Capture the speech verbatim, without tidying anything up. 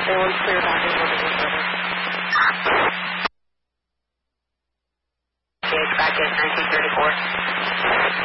They will clear back in one of the service. Okay, back at nineteen thirty-four.